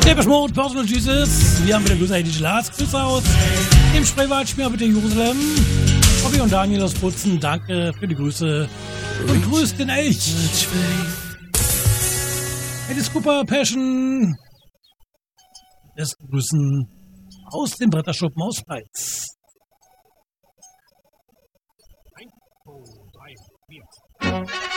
Depeche Mode, Personal Jesus. Wir haben wieder großartig Lars. Grüße aus dem Spreewald, Schmier bitte Jerusalem. Bobby und Daniel aus Putzen, danke für die Grüße. Und grüßt den Elch. Eddie Cooper, Passion. Besten Grüßen aus dem Bretterschuppen aus Peitz. 1, 2, 3, 4.